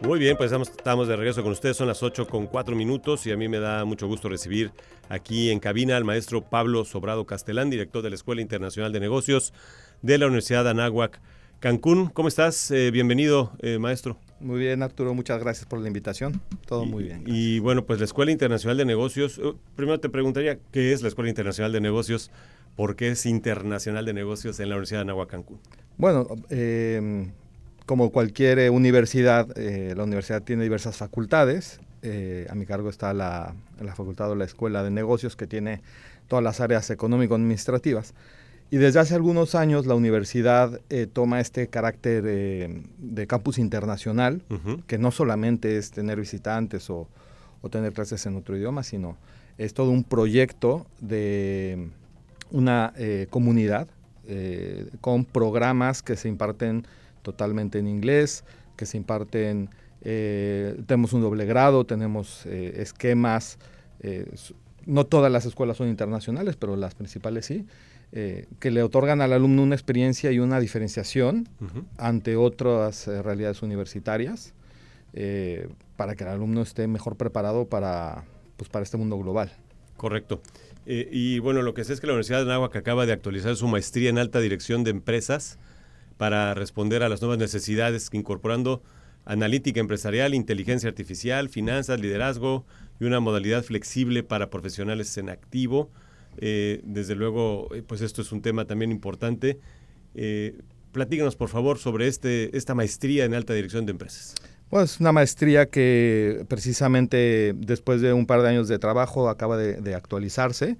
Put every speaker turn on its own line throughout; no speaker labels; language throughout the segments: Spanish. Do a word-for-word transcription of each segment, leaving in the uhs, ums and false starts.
Muy bien, pues estamos, estamos de regreso con ustedes, son las ocho con cuatro minutos y a mí me da mucho gusto recibir aquí en cabina al maestro Pablo Sobrado Castelán, director de la Escuela Internacional de Negocios de la Universidad de Anáhuac, Cancún. ¿Cómo estás? Eh, bienvenido, eh, maestro.
Muy bien, Arturo, muchas gracias por la invitación. Todo
y,
muy bien.
Gracias. Y bueno, pues la Escuela Internacional de Negocios, uh, primero te preguntaría, ¿qué es la Escuela Internacional de Negocios? ¿Por qué es Internacional de Negocios en la Universidad de Anáhuac, Cancún?
Bueno, eh, como cualquier eh, universidad, eh, la universidad tiene diversas facultades. Eh, a mi cargo está la, la facultad o la Escuela de Negocios, que tiene todas las áreas económico-administrativas. Y desde hace algunos años la universidad eh, toma este carácter eh, de campus internacional, uh-huh. que no solamente es tener visitantes o, o tener clases en otro idioma, sino es todo un proyecto de una eh, comunidad eh, con programas que se imparten totalmente en inglés, que se imparten, eh, tenemos un doble grado, tenemos eh, esquemas, eh, no todas las escuelas son internacionales, pero las principales sí, eh, que le otorgan al alumno una experiencia y una diferenciación uh-huh. ante otras eh, realidades universitarias, eh, para que el alumno esté mejor preparado para, pues, para este mundo global.
Correcto. Eh, y bueno, lo que sé es que la Universidad de Anáhuac acaba de actualizar su maestría en alta dirección de empresas para responder a las nuevas necesidades, incorporando analítica empresarial, inteligencia artificial, finanzas, liderazgo y una modalidad flexible para profesionales en activo. Eh, desde luego, pues esto es un tema también importante. Eh, platícanos, por favor, sobre este, esta maestría en alta dirección de empresas.
Pues es una maestría que precisamente después de un par de años de trabajo acaba de, de actualizarse,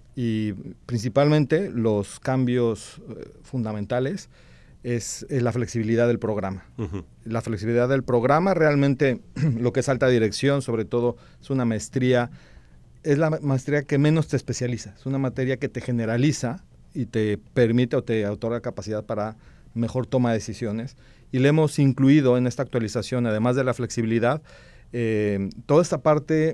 y principalmente los cambios eh, fundamentales es, es la flexibilidad del programa. Uh-huh. La flexibilidad del programa, realmente lo que es alta dirección, sobre todo, es una maestría, es la maestría que menos te especializa, es una materia que te generaliza y te permite o te otorga capacidad para mejor toma de decisiones. Y le hemos incluido en esta actualización, además de la flexibilidad, eh, toda esta parte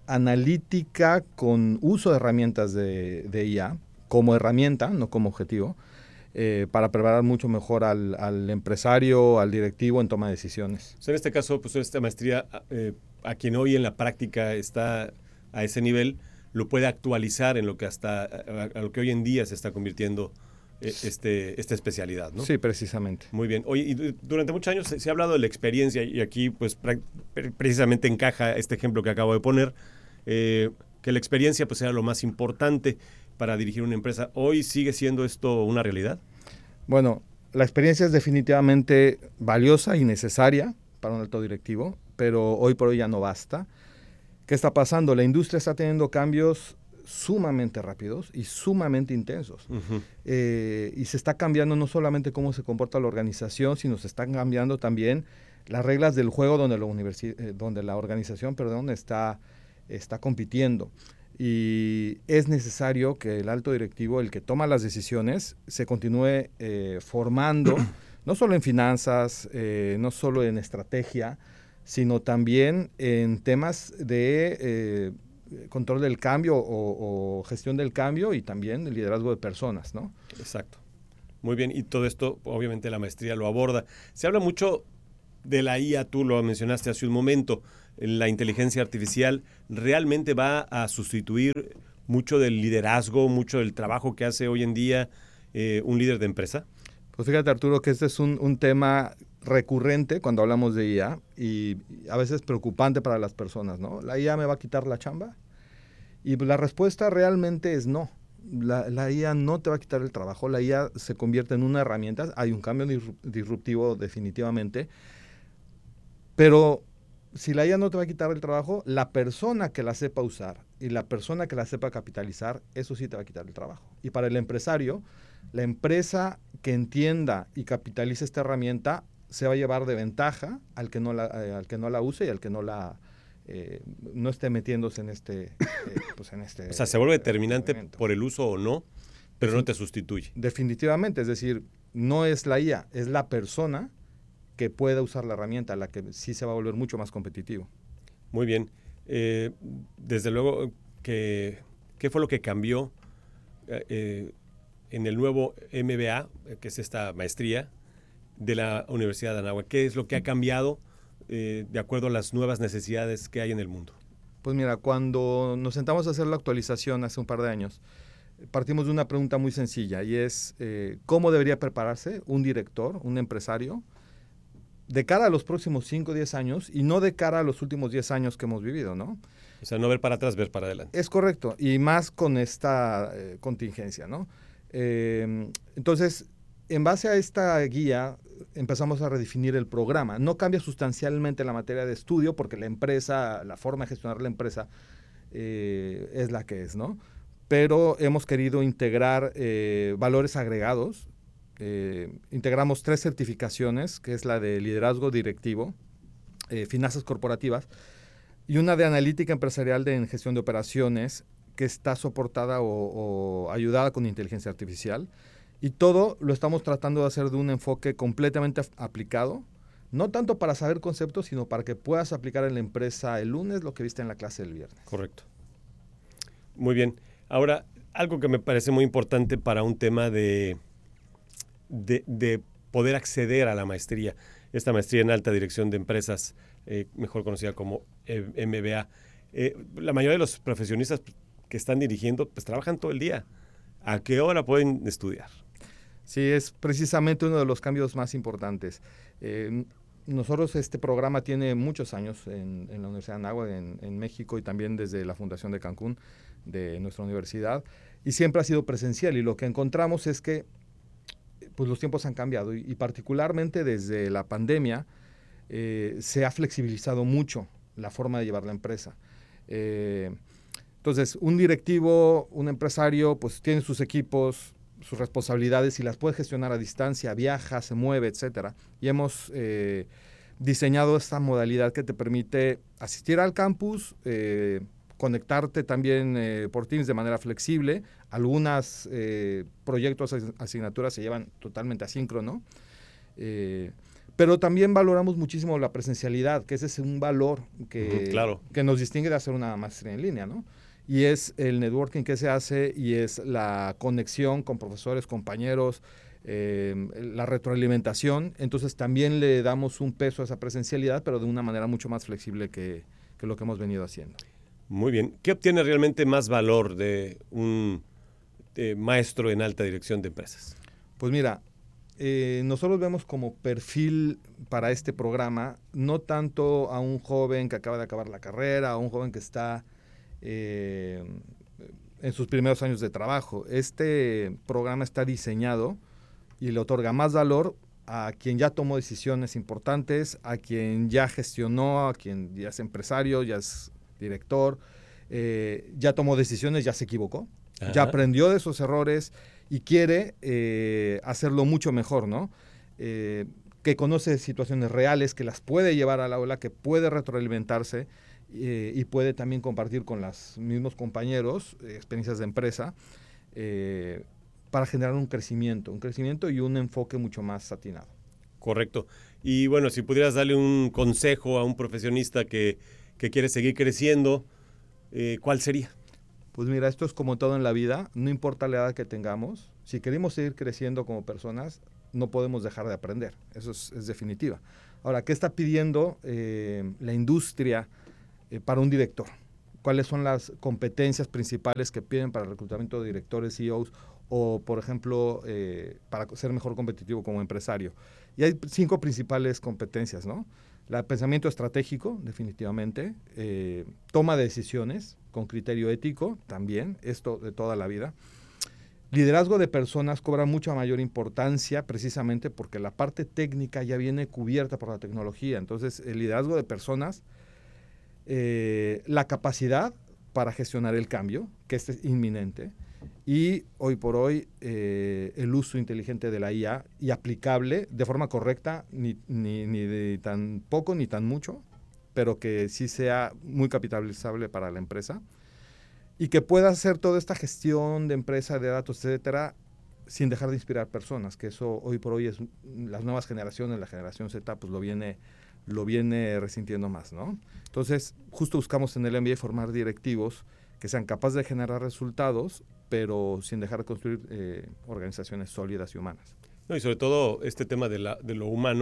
analítica con uso de herramientas de, de I A, como herramienta, no como objetivo, eh, para preparar mucho mejor al, al empresario, al directivo en toma de decisiones.
O sea, en este caso, pues esta maestría, eh, a quien hoy en la práctica está a ese nivel, lo puede actualizar en lo que hasta a, a lo que hoy en día se está convirtiendo Este, esta especialidad, ¿no?
Sí, precisamente.
Muy bien. Oye, y durante muchos años se, se ha hablado de la experiencia y aquí pues pre precisamente encaja este ejemplo que acabo de poner, eh, que la experiencia pues era lo más importante para dirigir una empresa. ¿Hoy sigue siendo esto una realidad?
Bueno, la experiencia es definitivamente valiosa y necesaria para un alto directivo, pero hoy por hoy ya no basta. ¿Qué está pasando? La industria está teniendo cambios sumamente rápidos y sumamente intensos. Uh-huh. eh, y se está cambiando no solamente cómo se comporta la organización, sino se están cambiando también las reglas del juego donde la, eh, donde la organización perdón, está, está compitiendo. Y es necesario que el alto directivo, el que toma las decisiones, se continúe eh, formando, no solo en finanzas, eh, no solo en estrategia, sino también en temas de Eh, control del cambio o, o gestión del cambio, y también el liderazgo de personas, ¿no?
Exacto. Muy bien, y todo esto, obviamente, la maestría lo aborda. Se habla mucho de la I A, tú lo mencionaste hace un momento, la inteligencia artificial realmente va a sustituir mucho del liderazgo, mucho del trabajo que hace hoy en día eh, un líder de empresa.
Pues fíjate, Arturo, que este es un, un tema recurrente cuando hablamos de I A y a veces preocupante para las personas, ¿no? ¿La I A me va a quitar la chamba? Y la respuesta realmente es no. La, la I A no te va a quitar el trabajo, la I A se convierte en una herramienta, hay un cambio disruptivo definitivamente, pero si la I A no te va a quitar el trabajo, la persona que la sepa usar y la persona que la sepa capitalizar, eso sí te va a quitar el trabajo. Y para el empresario, la empresa que entienda y capitalice esta herramienta se va a llevar de ventaja al que no la, eh, al que no la use y al que no la eh, no esté metiéndose en este, eh, pues en este.
O sea, se vuelve determinante por el uso o no, pero no te sustituye.
Definitivamente, es decir, no es la I A, es la persona que pueda usar la herramienta, la que sí se va a volver mucho más competitivo.
Muy bien. Eh, desde luego, que, ¿qué fue lo que cambió eh, en el nuevo M B A, que es esta maestría de la Universidad de Anáhuac? ¿Qué es lo que ha cambiado eh, de acuerdo a las nuevas necesidades que hay en el mundo?
Pues mira, cuando nos sentamos a hacer la actualización hace un par de años, partimos de una pregunta muy sencilla y es eh, ¿cómo debería prepararse un director, un empresario, de cara a los próximos cinco o diez años y no de cara a los últimos diez años que hemos vivido, ¿no?
O sea, no ver para atrás, ver para adelante.
Es correcto, y más con esta eh, contingencia, ¿no? Eh, entonces, en base a esta guía, empezamos a redefinir el programa. No cambia sustancialmente la materia de estudio porque la empresa, la forma de gestionar la empresa eh, es la que es, ¿no? Pero hemos querido integrar eh, valores agregados. Eh, integramos tres certificaciones, que es la de liderazgo directivo, eh, finanzas corporativas, y una de analítica empresarial de, en gestión de operaciones, que está soportada o, o ayudada con inteligencia artificial. Y todo lo estamos tratando de hacer de un enfoque completamente aplicado, no tanto para saber conceptos, sino para que puedas aplicar en la empresa el lunes lo que viste en la clase del viernes.
Correcto. Muy bien. Ahora, algo que me parece muy importante para un tema de, de, de poder acceder a la maestría, esta maestría en alta dirección de empresas, eh, mejor conocida como M B A. Eh, la mayoría de los profesionistas que están dirigiendo, pues trabajan todo el día. ¿A qué hora pueden estudiar?
Sí, es precisamente uno de los cambios más importantes. Eh, nosotros, este programa tiene muchos años en, en la Universidad de Anáhuac, en, en México, y también desde la Fundación de Cancún, de nuestra universidad, y siempre ha sido presencial, y lo que encontramos es que pues, los tiempos han cambiado, y, y particularmente desde la pandemia eh, se ha flexibilizado mucho la forma de llevar la empresa. Eh, entonces, un directivo, un empresario, pues tiene sus equipos, sus responsabilidades y las puede gestionar a distancia, viaja, se mueve, etcétera. Y hemos eh, diseñado esta modalidad que te permite asistir al campus, eh, conectarte también eh, por Teams de manera flexible. Algunos eh, proyectos, asignaturas se llevan totalmente asíncrono. Eh, pero también valoramos muchísimo la presencialidad, que ese es un valor que,
uh-huh, claro.
que nos distingue de hacer una maestría en línea, ¿no? Y es el networking que se hace y es la conexión con profesores, compañeros, eh, la retroalimentación. Entonces también le damos un peso a esa presencialidad, pero de una manera mucho más flexible que, que lo que hemos venido haciendo.
Muy bien. ¿Qué obtiene realmente más valor de un eh, maestro en alta dirección de empresas?
Pues mira, eh, nosotros vemos como perfil para este programa no tanto a un joven que acaba de acabar la carrera, a un joven que está Eh, en sus primeros años de trabajo. Este programa está diseñado y le otorga más valor a quien ya tomó decisiones importantes, a quien ya gestionó, a quien ya es empresario, ya es director, eh, ya tomó decisiones, ya se equivocó, Ajá. ya aprendió de esos errores y quiere eh, hacerlo mucho mejor, ¿no? Eh, que conoce situaciones reales, que las puede llevar al aula, que puede retroalimentarse, Eh, y puede también compartir con los mismos compañeros eh, experiencias de empresa eh, para generar un crecimiento, un crecimiento y un enfoque mucho más atinado.
Correcto. Y bueno, si pudieras darle un consejo a un profesionista que, que quiere seguir creciendo, eh, ¿cuál sería?
Pues mira, esto es como todo en la vida, no importa la edad que tengamos, si queremos seguir creciendo como personas, no podemos dejar de aprender, eso es, es definitiva. Ahora, ¿qué está pidiendo eh, la industria Eh, para un director? ¿Cuáles son las competencias principales que piden para el reclutamiento de directores, C E Os o, por ejemplo, eh, para ser mejor competitivo como empresario? Y hay cinco principales competencias, ¿no? La pensamiento estratégico, definitivamente, eh, toma de decisiones con criterio ético, también, esto de toda la vida. Liderazgo de personas cobra mucha mayor importancia precisamente porque la parte técnica ya viene cubierta por la tecnología. Entonces, el liderazgo de personas, Eh, la capacidad para gestionar el cambio, que este es inminente, y hoy por hoy eh, el uso inteligente de la I A y aplicable de forma correcta, ni, ni, ni de tan poco ni tan mucho, pero que sí sea muy capitalizable para la empresa y que pueda hacer toda esta gestión de empresa, de datos, etcétera, sin dejar de inspirar personas, que eso hoy por hoy es las nuevas generaciones, la generación Z, pues lo viene lo viene resintiendo más, ¿no? Entonces, justo buscamos en el M B A formar directivos que sean capaces de generar resultados, pero sin dejar de construir eh, organizaciones sólidas y humanas.
No, y sobre todo este tema de, la, de lo humano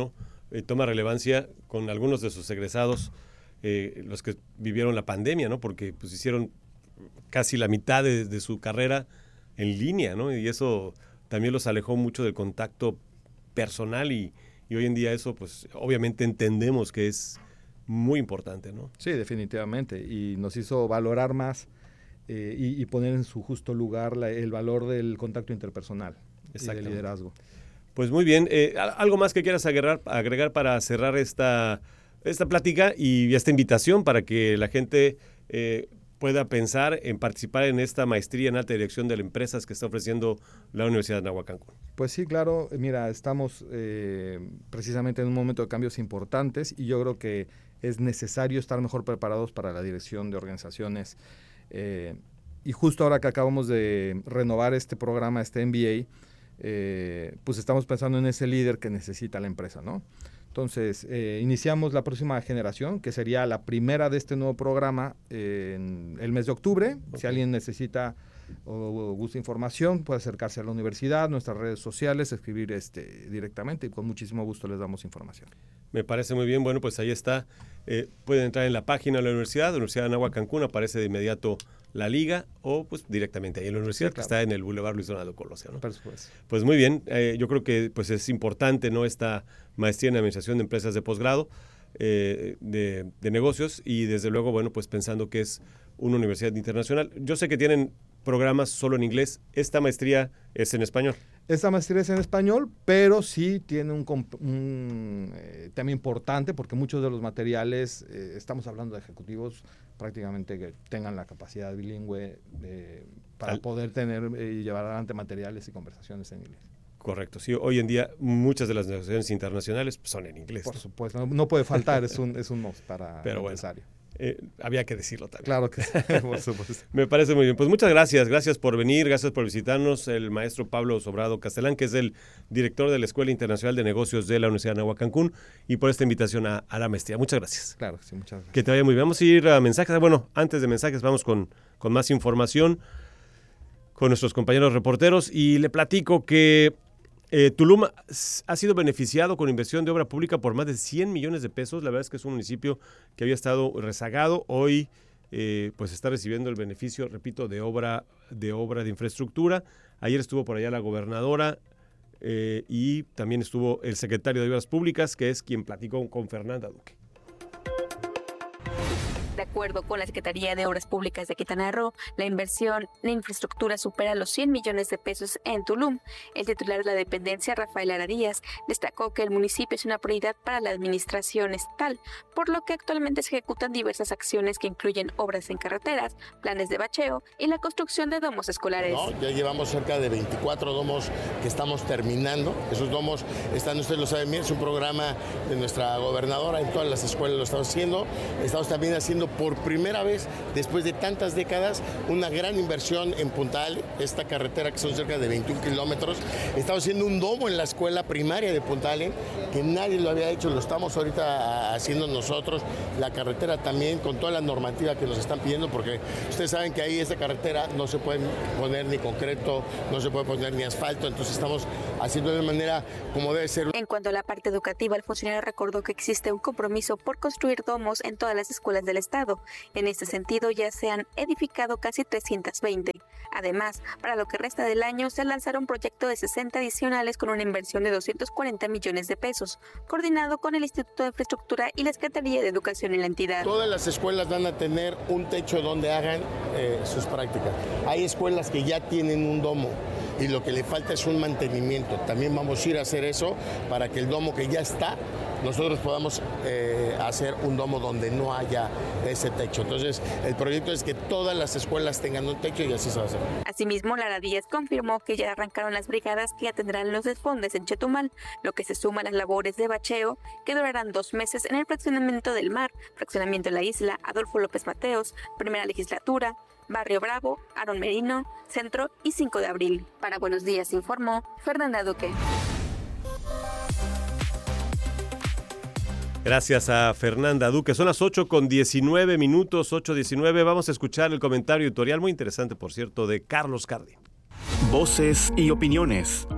eh, toma relevancia con algunos de sus egresados, eh, los que vivieron la pandemia, ¿no? Porque pues hicieron casi la mitad de, de su carrera en línea, ¿no? Y eso también los alejó mucho del contacto personal y, y hoy en día eso, pues obviamente entendemos que es muy importante, ¿no?
Sí, definitivamente, y nos hizo valorar más eh, y, y poner en su justo lugar la, el valor del contacto interpersonal y del liderazgo.
Pues muy bien, eh, ¿algo más que quieras agregar, agregar para cerrar esta, esta plática y esta invitación para que la gente eh, pueda pensar en participar en esta maestría en alta dirección de las empresas que está ofreciendo la Universidad de Anáhuac Cancún?
Pues sí, claro, mira, estamos eh, precisamente en un momento de cambios importantes y yo creo que es necesario estar mejor preparados para la dirección de organizaciones. Eh, y justo ahora que acabamos de renovar este programa, este M B A, eh, pues estamos pensando en ese líder que necesita la empresa, ¿no? Entonces, eh, iniciamos la próxima generación, que sería la primera de este nuevo programa eh, en el mes de octubre. Okay. Si alguien necesita o, o gusta información, puede acercarse a la universidad, nuestras redes sociales, escribir este, directamente y con muchísimo gusto les damos información.
Me parece muy bien. Bueno, pues ahí está. Eh, pueden entrar en la página de la universidad, Universidad de Anáhuac Cancún, aparece de inmediato la liga o pues directamente ahí en la universidad, sí, claro, que está en el Boulevard Luis Donaldo Colosio, ¿no?
Por supuesto.
Pues muy bien, eh, yo creo que pues es importante, ¿no?, esta maestría en administración de empresas de posgrado eh, de, de negocios y desde luego, bueno, pues pensando que es una universidad internacional. Yo sé que tienen programas solo en inglés. ¿Esta maestría es en español?
Esta maestría es en español, pero sí tiene un, un eh, tema importante porque muchos de los materiales, eh, estamos hablando de ejecutivos prácticamente que tengan la capacidad bilingüe de, para Al, poder tener y eh, llevar adelante materiales y conversaciones en inglés.
Correcto, sí, hoy en día muchas de las negociaciones internacionales son en inglés.
Por
¿no?
supuesto, no, no puede faltar, es un, es un must para
pero
el
bueno.
empresario.
Eh, había que decirlo también.
Claro que sí, por supuesto.
Me parece muy bien. Pues muchas gracias, gracias por venir, gracias por visitarnos, el maestro Pablo Sobrado Castelán, que es el director de la Escuela Internacional de Negocios de la Universidad de Anáhuac Cancún, y por esta invitación a, a la maestría. Muchas gracias.
Claro, sí, muchas gracias.
Que te vaya muy bien. Vamos a ir a mensajes. Bueno, antes de mensajes vamos con, con más información con nuestros compañeros reporteros y le platico que Eh, Tulum ha sido beneficiado con inversión de obra pública por más de cien millones de pesos. La verdad es que es un municipio que había estado rezagado. Hoy eh, pues está recibiendo el beneficio, repito, de obra, de obra de infraestructura. Ayer estuvo por allá la gobernadora eh, y también estuvo el secretario de Obras Públicas, que es quien platicó con Fernanda Duque.
De acuerdo con la Secretaría de Obras Públicas de Quintana Roo, la inversión en infraestructura supera los cien millones de pesos en Tulum. El titular de la dependencia, Rafael Lara Díaz, destacó que el municipio es una prioridad para la administración estatal, por lo que actualmente se ejecutan diversas acciones que incluyen obras en carreteras, planes de bacheo y la construcción de domos escolares.
No, ya llevamos cerca de veinticuatro domos que estamos terminando. Esos domos están, ustedes lo saben bien, es un programa de nuestra gobernadora, en todas las escuelas lo estamos haciendo. Estamos también haciendo por primera vez, después de tantas décadas, una gran inversión en Punta Ale, esta carretera que son cerca de veintiún kilómetros. Estamos haciendo un domo en la escuela primaria de Punta Ale, que nadie lo había hecho, lo estamos ahorita haciendo nosotros. La carretera también, con toda la normativa que nos están pidiendo, porque ustedes saben que ahí esta carretera no se puede poner ni concreto, no se puede poner ni asfalto, entonces estamos haciendo de manera como debe ser.
En cuanto a la parte educativa, el funcionario recordó que existe un compromiso por construir domos en todas las escuelas del estado. En este sentido, ya se han edificado casi trescientas veinte. Además, para lo que resta del año, se lanzará un proyecto de sesenta adicionales con una inversión de doscientos cuarenta millones de pesos, coordinado con el Instituto de Infraestructura y la Secretaría de Educación en la entidad.
Todas las escuelas van a tener un techo donde hagan eh, sus prácticas. Hay escuelas que ya tienen un domo y lo que le falta es un mantenimiento. También vamos a ir a hacer eso para que el domo que ya está, nosotros podamos eh, hacer un domo donde no haya ese techo. Entonces, el proyecto es que todas las escuelas tengan un techo y así se va a hacer.
Asimismo, Lara Díaz confirmó que ya arrancaron las brigadas que atenderán los desfondes en Chetumal, lo que se suma a las labores de bacheo que durarán dos meses en el fraccionamiento del Mar, fraccionamiento de la Isla, Adolfo López Mateos, Primera Legislatura, Barrio Bravo, Aaron Merino, Centro y cinco de abril. Para Buenos Días informó Fernanda Duque.
Gracias a Fernanda Duque. Son las ocho con diecinueve minutos, ocho diecinueve. Vamos a escuchar el comentario editorial, muy interesante, por cierto, de Carlos Cardi.
Voces y opiniones.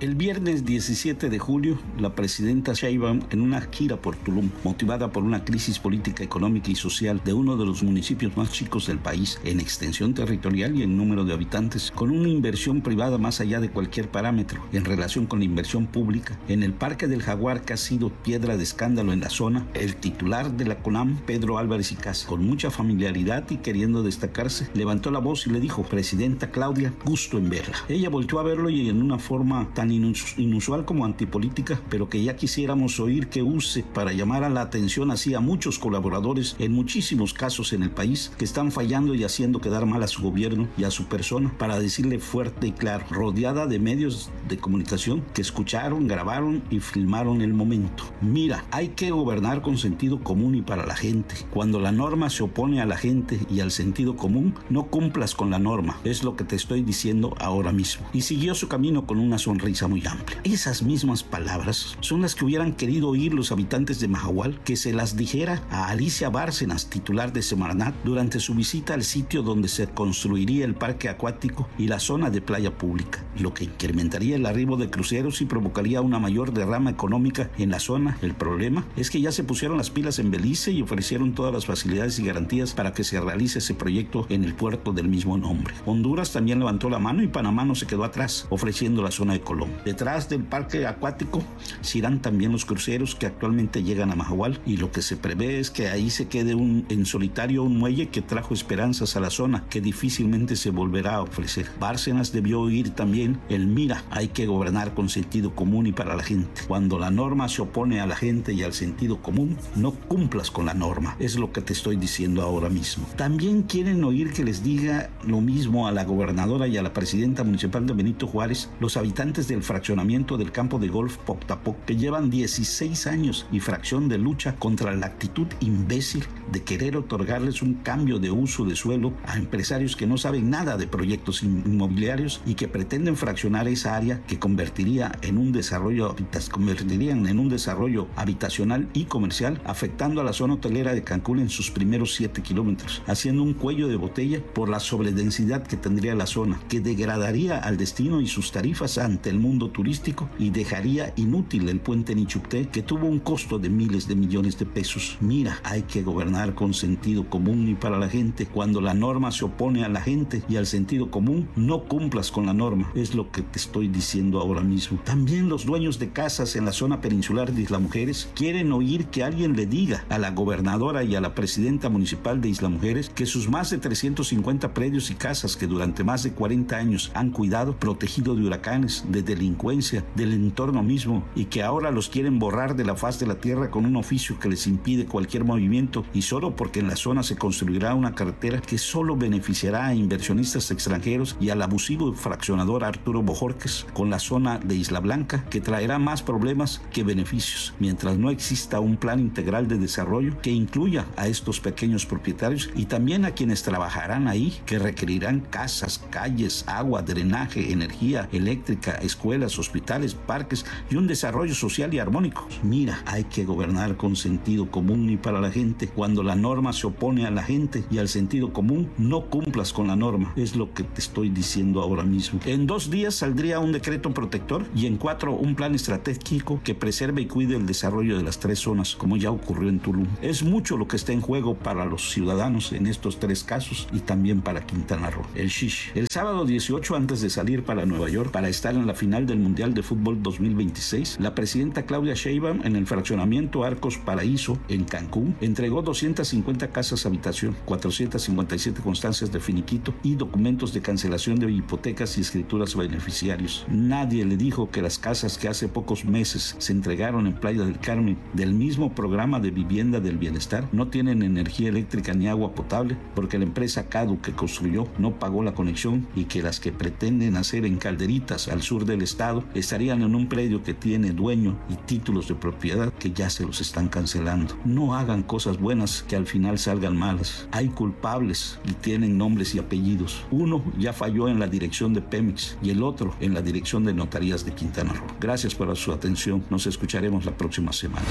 El viernes diecisiete de julio, la presidenta Sheinbaum, en una gira por Tulum, motivada por una crisis política, económica y social de uno de los municipios más chicos del país, en extensión territorial y en número de habitantes, con una inversión privada más allá de cualquier parámetro, en relación con la inversión pública, en el Parque del Jaguar, que ha sido piedra de escándalo en la zona, el titular de la CONAM, Pedro Álvarez y Casa, con mucha familiaridad y queriendo destacarse, levantó la voz y le dijo: Presidenta Claudia, gusto en verla. Ella volteó a verlo y en una forma tan inusual como antipolítica, pero que ya quisiéramos oír que use para llamar a la atención así a muchos colaboradores en muchísimos casos en el país que están fallando y haciendo quedar mal a su gobierno y a su persona, para decirle fuerte y claro, rodeada de medios de comunicación que escucharon, grabaron y filmaron el momento: mira, hay que gobernar con sentido común y para la gente. Cuando la norma se opone a la gente y al sentido común, no cumplas con la norma. Es lo que te estoy diciendo ahora mismo. Y siguió su camino con una sonrisa muy amplia. Esas mismas palabras son las que hubieran querido oír los habitantes de Mahahual, que se las dijera a Alicia Bárcenas, titular de Semarnat, durante su visita al sitio donde se construiría el parque acuático y la zona de playa pública, lo que incrementaría el arribo de cruceros y provocaría una mayor derrama económica en la zona. El problema es que ya se pusieron las pilas en Belice y ofrecieron todas las facilidades y garantías para que se realice ese proyecto en el puerto del mismo nombre. Honduras también levantó la mano y Panamá no se quedó atrás, ofreciendo la zona de Colón. Detrás del parque acuático se irán también los cruceros que actualmente llegan a Mahahual, y lo que se prevé es que ahí se quede un, en solitario un muelle que trajo esperanzas a la zona, que difícilmente se volverá a ofrecer. Bárcenas debió oír también el: mira, hay que gobernar con sentido común y para la gente. Cuando la norma se opone a la gente y al sentido común, no cumplas con la norma. Es lo que te estoy diciendo ahora mismo. También quieren oír que les diga lo mismo a la gobernadora y a la presidenta municipal de Benito Juárez, los habitantes del fraccionamiento del campo de golf Poctapoc, que llevan dieciséis años y fracción de lucha contra la actitud imbécil de querer otorgarles un cambio de uso de suelo a empresarios que no saben nada de proyectos inmobiliarios y que pretenden fraccionar esa área que convertiría en un desarrollo convertirían en un desarrollo habitacional y comercial, afectando a la zona hotelera de Cancún en sus primeros siete kilómetros, haciendo un cuello de botella por la sobredensidad que tendría la zona, que degradaría al destino y sus tarifas ante el mundo turístico y dejaría inútil el puente Nichupté, que tuvo un costo de miles de millones de pesos. Mira, hay que gobernar con sentido común y para la gente. Cuando la norma se opone a la gente y al sentido común, no cumplas con la norma. Es lo que te estoy diciendo ahora mismo. También los dueños de casas en la zona peninsular de Isla Mujeres quieren oír que alguien le diga a la gobernadora y a la presidenta municipal de Isla Mujeres que sus más de trescientos cincuenta predios y casas que durante más de cuarenta años han cuidado, protegido de huracanes, de delincuencia, del entorno mismo, y que ahora los quieren borrar de la faz de la tierra con un oficio que les impide cualquier movimiento, y solo porque en la zona se construirá una carretera que solo beneficiará a inversionistas extranjeros y al abusivo fraccionador Arturo Bojorquez con la zona de Isla Blanca, que traerá más problemas que beneficios, mientras no exista un plan integral de desarrollo que incluya a estos pequeños propietarios y también a quienes trabajarán ahí, que requerirán casas, calles, agua, drenaje, energía eléctrica, escuelas, hospitales, parques y un desarrollo social y armónico. Mira, hay que gobernar con sentido común y para la gente. Cuando la norma se opone a la gente y al sentido común, no cumplas con la norma. Es lo que te estoy diciendo ahora mismo. En dos días saldría un decreto protector y en cuatro un plan estratégico que preserve y cuide el desarrollo de las tres zonas, como ya ocurrió en Tulum. Es mucho lo que está en juego para los ciudadanos en estos tres casos y también para Quintana Roo. El Shish. El sábado dieciocho, antes de salir para Nueva York para estar en la final del Mundial de Fútbol dos mil veintiséis, la presidenta Claudia Sheinbaum, en el fraccionamiento Arcos Paraíso en Cancún, entregó doscientas cincuenta casas habitación, cuatrocientas cincuenta y siete constancias de finiquito y documentos de cancelación de hipotecas y escrituras beneficiarios. Nadie le dijo que las casas que hace pocos meses se entregaron en Playa del Carmen del mismo programa de vivienda del bienestar no tienen energía eléctrica ni agua potable porque la empresa Cadu que construyó no pagó la conexión, y que las que pretenden hacer en Calderitas al sur del estado estarían en un predio que tiene dueño y títulos de propiedad que ya se los están cancelando. No hagan cosas buenas que al final salgan malas. Hay culpables y tienen nombres y apellidos. Uno ya falló en la dirección de Pemex y el otro en la dirección de Notarías de Quintana Roo. Gracias por su atención. Nos escucharemos la próxima semana.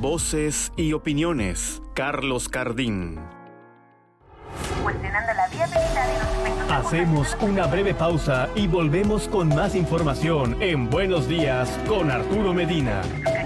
Voces y opiniones. Carlos Cardín.
Cuestionando la viabilidad de los efectos
Hacemos una breve pausa y volvemos con más información en Buenos Días con Arturo Medina.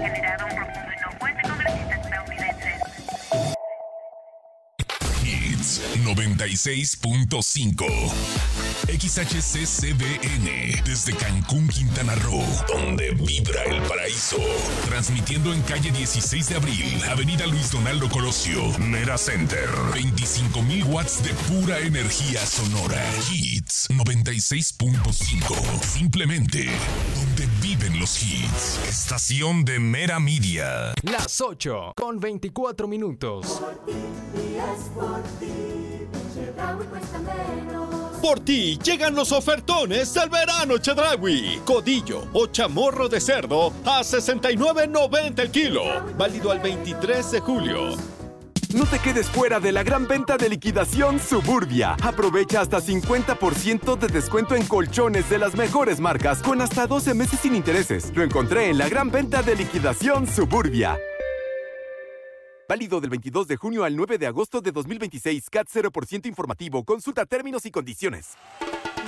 Hits noventa y seis punto cinco. X H C C B N desde Cancún, Quintana Roo, donde vibra el paraíso. Transmitiendo en calle dieciséis de abril, avenida Luis Donaldo Colosio, Mera Center. veinticinco mil watts de pura energía sonora. Hits noventa y seis punto cinco. Simplemente donde viven los hits. Estación de Mera Media.
Las ocho con veinticuatro minutos.
Por ti llegan los ofertones del verano Chedraui. Codillo o chamorro de cerdo a sesenta y nueve noventa el kilo. Válido al veintitrés de julio.
No te quedes fuera de la gran venta de liquidación Suburbia. Aprovecha hasta cincuenta por ciento de descuento en colchones de las mejores marcas con hasta doce meses sin intereses. Lo encontré en la gran venta de liquidación Suburbia. Válido del veintidós de junio al nueve de agosto de dos mil veintiséis. C A T cero por ciento informativo. Consulta términos y condiciones.